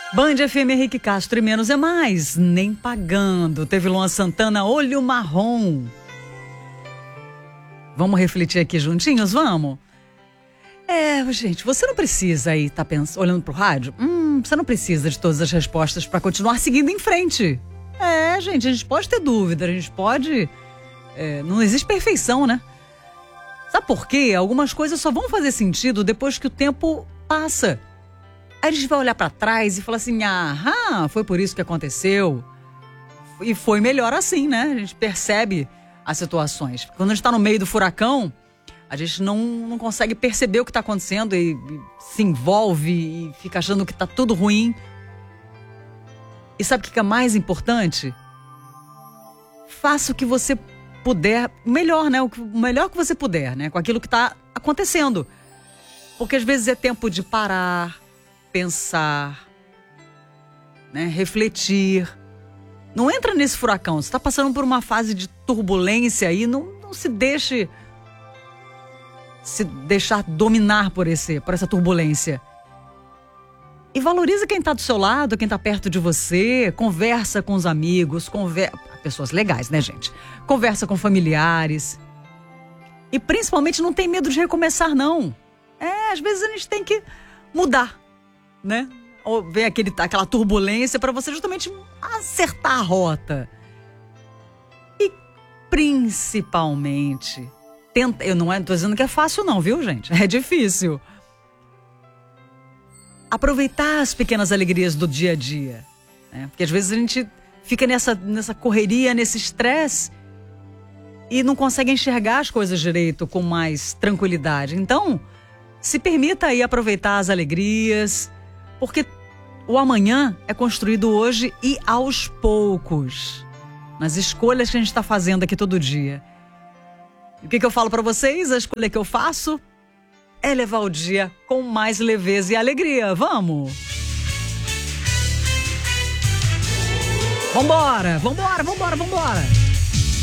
Band FM, Henrique Castro e Menos é Mais, nem pagando. Teve Luan Santana, Olho Marrom. Vamos refletir aqui juntinhos? Vamos? Gente, você não precisa aí estar olhando pro rádio. Você não precisa de todas as respostas para continuar seguindo em frente. Gente, a gente pode ter dúvida, a gente pode... não existe perfeição, né? Sabe por quê? Algumas coisas só vão fazer sentido depois que o tempo passa. Aí a gente vai olhar pra trás e falar assim, foi por isso que aconteceu. E foi melhor assim, né? A gente percebe as situações. Quando a gente tá no meio do furacão, a gente não consegue perceber o que tá acontecendo e se envolve e fica achando que tá tudo ruim. E sabe o que é mais importante? Faça o que você puder, melhor, né? O melhor que você puder, né? Com aquilo que tá acontecendo. Porque às vezes é tempo de parar, pensar, né? Refletir. Não entra nesse furacão. Você está passando por uma fase de turbulência aí, não se deixe se deixar dominar por essa turbulência. E valoriza quem está do seu lado, quem está perto de você. Conversa com os amigos, pessoas legais, né, gente? Conversa com familiares. E principalmente não tem medo de recomeçar, não. Às vezes a gente tem que mudar, né? Ou vem aquela turbulência para você justamente acertar a rota. E principalmente, eu não estou dizendo que é fácil não, viu, gente? É difícil. Aproveitar as pequenas alegrias do dia a dia, né? Porque às vezes a gente fica nessa correria, nesse estresse e não consegue enxergar as coisas direito com mais tranquilidade. Então, se permita aí aproveitar as alegrias, porque o amanhã é construído hoje e aos poucos, nas escolhas que a gente está fazendo aqui todo dia. E o que eu falo para vocês? A escolha que eu faço é levar o dia com mais leveza e alegria. Vamos! Vambora!